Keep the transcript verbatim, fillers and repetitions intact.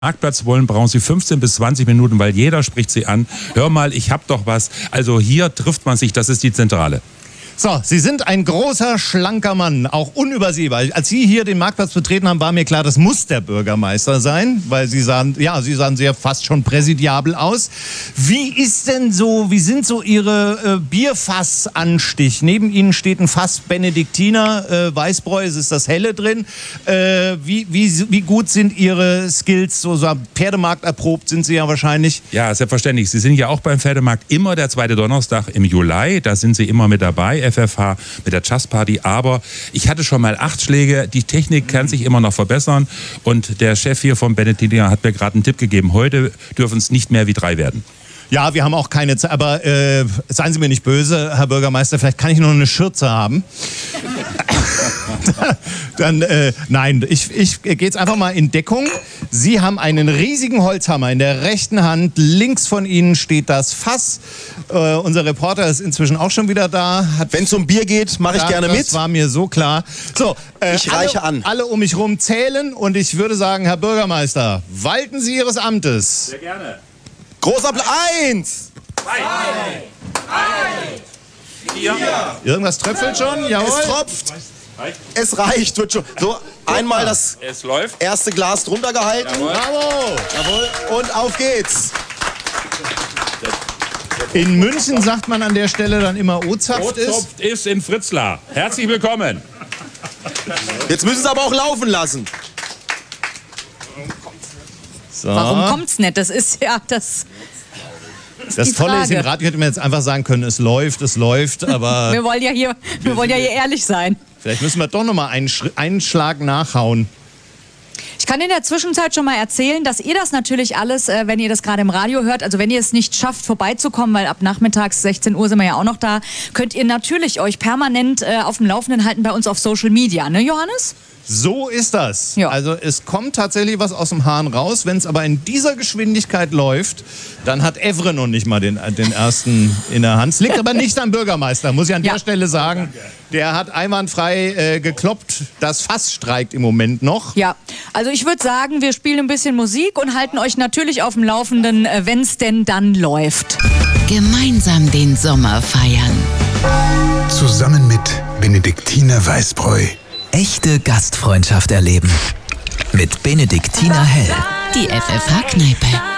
Marktplatz wollen, brauchen Sie fünfzehn bis zwanzig Minuten, weil jeder spricht Sie an. Hör mal, ich hab doch was. Also hier trifft man sich, das ist die Zentrale. So, Sie sind ein großer, schlanker Mann, auch unübersehbar. Als Sie hier den Marktplatz betreten haben, war mir klar, das muss der Bürgermeister sein, weil Sie sahen, ja, Sie sahen sehr fast schon präsidiabel aus. Wie ist denn so, wie sind so Ihre äh, Bierfassanstich? Neben Ihnen steht ein Fass Benediktiner, äh, Weißbräu, es ist das Helle drin. Äh, wie, wie, wie gut sind Ihre Skills? So, so am Pferdemarkt erprobt sind Sie ja wahrscheinlich. Ja, selbstverständlich. Sie sind ja auch beim Pferdemarkt immer der zweite Donnerstag im Juli. Da sind Sie immer mit dabei. F F H mit der Just Party, aber ich hatte schon mal acht Schläge, die Technik kann sich immer noch verbessern und der Chef hier vom Benediktiner hat mir gerade einen Tipp gegeben, heute dürfen es nicht mehr wie drei werden. Ja, wir haben auch keine Zeit, aber äh, seien Sie mir nicht böse, Herr Bürgermeister, vielleicht kann ich noch eine Schürze haben. Dann, äh, nein, ich, ich gehe jetzt einfach mal in Deckung. Sie haben einen riesigen Holzhammer in der rechten Hand. Links von Ihnen steht das Fass. Äh, unser Reporter ist inzwischen auch schon wieder da. Wenn es um Bier geht, mache ich gerne das mit. Das war mir so klar. So, äh, ich reiche alle, an. Alle um mich rum zählen und ich würde sagen, Herr Bürgermeister, walten Sie Ihres Amtes. Sehr gerne. Großer Applaus. Eins. Zwei. Drei. Vier. Irgendwas tröpfelt schon? Jawohl. Es tropft. Es reicht. Wird schon. So, einmal das Es läuft. erste Glas drunter gehalten. Jawohl. Bravo. Jawohl. Und auf geht's. In München sagt man an der Stelle dann immer O-Zapft ist. O-Zapft ist in Fritzlar. Herzlich willkommen. Jetzt müssen Sie aber auch laufen lassen. So. Warum kommt's nicht? Das ist ja das. ist Das die Tolle Frage. ist, im Radio hätte man jetzt einfach sagen können, es läuft, es läuft, aber Wir wollen ja hier, wir wollen ja hier ehrlich sein. vielleicht müssen wir doch noch mal einen, Schri- einen Schlag nachhauen. Ich kann in der Zwischenzeit schon mal erzählen, dass ihr das natürlich alles, äh, wenn ihr das gerade im Radio hört, also wenn ihr es nicht schafft, vorbeizukommen, weil ab nachmittags sechzehn Uhr sind wir ja auch noch da, könnt ihr natürlich euch permanent äh, auf dem Laufenden halten bei uns auf Social Media, ne Johannes? So ist das. Ja. Also es kommt tatsächlich was aus dem Hahn raus. Wenn es aber in dieser Geschwindigkeit läuft, dann hat Evre noch nicht mal den, den ersten in der Hand. Es liegt aber nicht am Bürgermeister, muss ich an Ja. der Stelle sagen. Der hat einwandfrei äh, gekloppt. Das Fass streikt im Moment noch. Ja, also ich würde sagen, wir spielen ein bisschen Musik und halten euch natürlich auf dem Laufenden, äh, wenn es denn dann läuft. Gemeinsam den Sommer feiern. Zusammen mit Benediktiner Weißbräu. Echte Gastfreundschaft erleben. Mit Benediktiner Hell. Die F F H-Kneipe.